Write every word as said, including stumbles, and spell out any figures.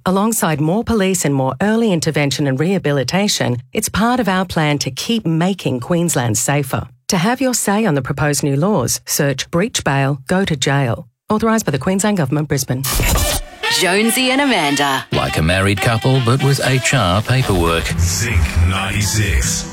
Alongside more police and more early intervention and rehabilitation, it's part of our plan to keep making Queensland safer. To have your say on the proposed new laws, search Breach Bail, Go to Jail. Authorised by the Queensland Government, Brisbane. Jonesy and Amanda. Like a married couple, but with H R paperwork. Zinc ninety-six.